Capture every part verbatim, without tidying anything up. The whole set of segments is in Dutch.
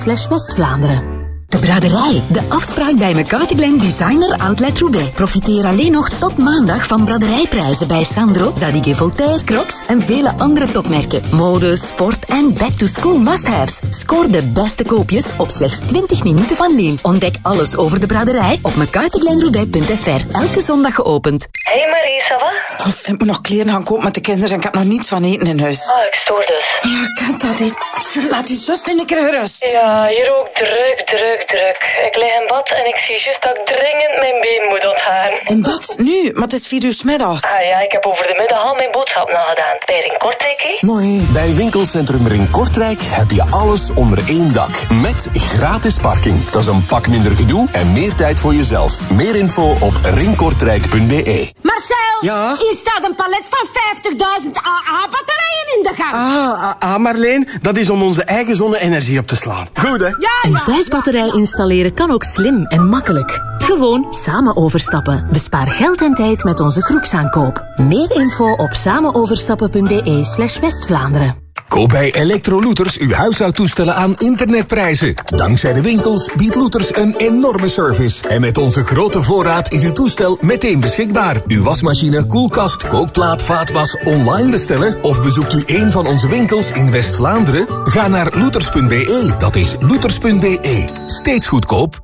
slash West-Vlaanderen. De braderij. De afspraak bij McCarthy Glen Designer Outlet Roubaix. Profiteer alleen nog tot maandag van braderijprijzen bij Sandro, Zadig & Voltaire, Crocs en vele andere topmerken. Mode, sport en back-to-school must-haves. Scoor de beste koopjes op slechts twintig minuten van Lille. Ontdek alles over de braderij op mccarthy glen roubaix punt f r. Elke zondag geopend. Hey Marie, ça va? Of, ik moet nog kleren gaan kopen met de kinderen en ik heb nog niets van eten in huis. Ah, ik stoor dus. Ja, ik ken dat, hè. Laat uw zus nu een keer gerust. Ja, hier ook druk, druk, druk. Ik lig in bad en ik zie juist dat ik dringend mijn been moet ontharen. In bad? Nu? Maar het is vier uur 's middags. Ah ja, ik heb over de middag al mijn boodschap nagedaan. Bij Ring Kortrijk, hè? Mooi. Bij winkelcentrum Ring Kortrijk heb je alles onder één dak. Met gratis parking. Dat is een pak minder gedoe en meer tijd voor jezelf. Meer info op ring kortrijk punt b e. Marcel, ja? hier staat een palet van vijftigduizend A A-batterijen in de gang. Ah, ah, ah, Marleen, dat is om onze eigen zonne-energie op te slaan. Goed, hè? Ja, ja. Een thuisbatterij installeren kan ook slim en makkelijk. Gewoon samen overstappen. Bespaar geld en tijd met onze groepsaankoop. Meer info op samenoverstappen punt b e slash West-Vlaanderen. Koop bij Electro-Looters uw huishoudtoestellen aan internetprijzen. Dankzij de winkels biedt Looters een enorme service. En met onze grote voorraad is uw toestel meteen beschikbaar. Uw wasmachine, koelkast, kookplaat, vaatwas online bestellen? Of bezoekt u een van onze winkels in West-Vlaanderen? Ga naar looters punt b e. Dat is looters punt b e. Steeds goedkoop.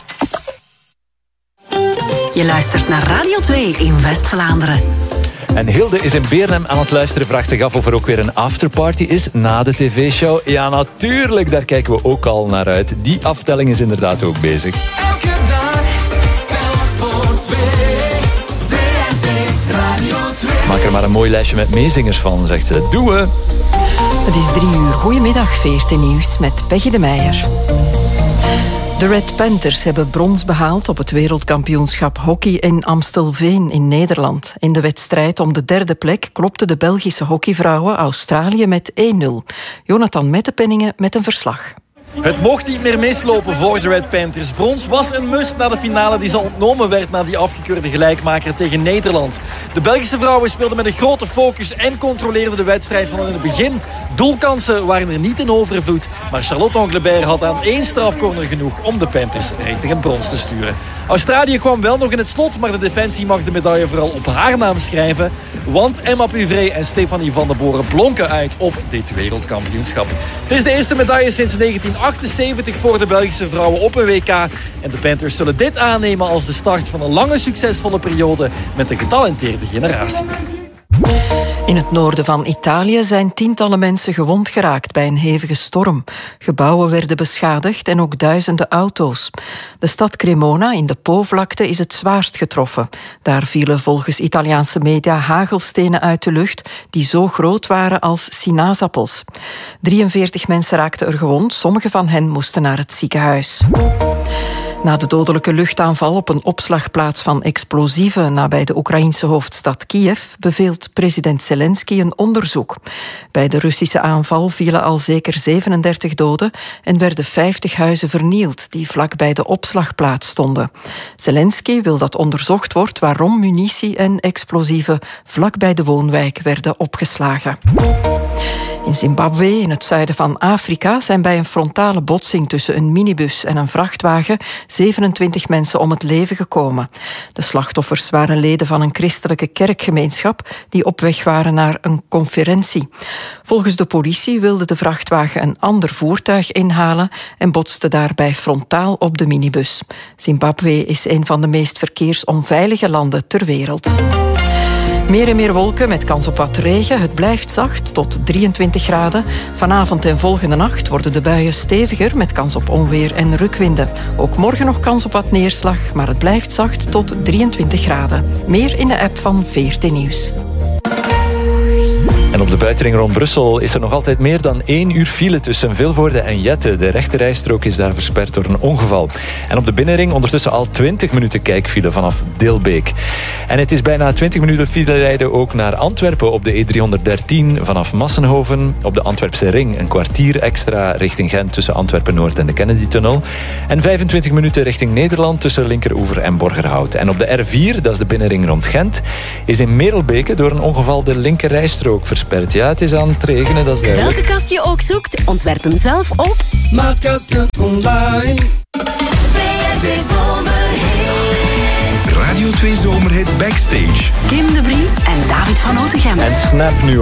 Je luistert naar Radio twee in West-Vlaanderen. En Hilde is in Beernem aan het luisteren, vraagt zich af of er ook weer een afterparty is na de tv-show. Ja, natuurlijk, daar kijken we ook al naar uit. Die aftelling is inderdaad ook bezig. Elke dag, tel voor twee, V R T Radio twee. Maak er maar een mooi lijstje met meezingers van, zegt ze. Doen we! Het is drie uur. Goedemiddag, V R T Nieuws met Peggy de Meijer. De Red Panthers hebben brons behaald op het wereldkampioenschap hockey in Amstelveen in Nederland. In de wedstrijd om de derde plek klopten de Belgische hockeyvrouwen Australië met één nul. Jonathan Mettepenningen met een verslag. Het mocht niet meer mislopen voor de Red Panthers. Brons was een must na de finale die ze ontnomen werd na die afgekeurde gelijkmaker tegen Nederland. De Belgische vrouwen speelden met een grote focus en controleerden de wedstrijd van in het begin. Doelkansen waren er niet in overvloed, maar Charlotte Anglebert had aan één strafcorner genoeg om de Panthers richting het brons te sturen. Australië kwam wel nog in het slot, maar de defensie mag de medaille vooral op haar naam schrijven. Want Emma Puvray en Stefanie van den Boren blonken uit op dit wereldkampioenschap. Het is de eerste medaille sinds negentien achtenzeventig voor de Belgische vrouwen op een W K. En de Panthers zullen dit aannemen als de start van een lange succesvolle periode met een getalenteerde generatie. In het noorden van Italië zijn tientallen mensen gewond geraakt bij een hevige storm. Gebouwen werden beschadigd en ook duizenden auto's. De stad Cremona in de Po-vlakte is het zwaarst getroffen. Daar vielen volgens Italiaanse media hagelstenen uit de lucht die zo groot waren als sinaasappels. drieënveertig mensen raakten er gewond, sommige van hen moesten naar het ziekenhuis. Na de dodelijke luchtaanval op een opslagplaats van explosieven nabij de Oekraïense hoofdstad Kiev beveelt president Zelensky een onderzoek. Bij de Russische aanval vielen al zeker zevenendertig doden en werden vijftig huizen vernield die vlak bij de opslagplaats stonden. Zelensky wil dat onderzocht wordt waarom munitie en explosieven vlak bij de woonwijk werden opgeslagen. In Zimbabwe, in het zuiden van Afrika, zijn bij een frontale botsing tussen een minibus en een vrachtwagen zevenentwintig mensen om het leven gekomen. De slachtoffers waren leden van een christelijke kerkgemeenschap die op weg waren naar een conferentie. Volgens de politie wilde de vrachtwagen een ander voertuig inhalen en botste daarbij frontaal op de minibus. Zimbabwe is een van de meest verkeersonveilige landen ter wereld. Meer en meer wolken met kans op wat regen. Het blijft zacht tot drieëntwintig graden. Vanavond en volgende nacht worden de buien steviger met kans op onweer en rukwinden. Ook morgen nog kans op wat neerslag, maar het blijft zacht tot drieëntwintig graden. Meer in de app van V R T Nieuws. En op de buitenring rond Brussel is er nog altijd meer dan één uur file tussen Vilvoorde en Jette. De rechterrijstrook is daar versperd door een ongeval. En op de binnenring ondertussen al twintig minuten kijkfile vanaf Dilbeek. En het is bijna twintig minuten file rijden ook naar Antwerpen op de E driehonderddertien vanaf Massenhoven. Op de Antwerpse ring een kwartier extra richting Gent tussen Antwerpen-Noord en de Kennedy-tunnel. En vijfentwintig minuten richting Nederland tussen Linkeroever en Borgerhout. En op de R vier, dat is de binnenring rond Gent, is in Merelbeke door een ongeval de linkerrijstrook versperd. versperd. Ja, het is aan het regenen, dat is duidelijk. Welke kast je ook zoekt, ontwerp hem zelf op Maatkasten online. Radio twee Zomerhit Backstage. Kim de Brie en David van Otegem. En snap nu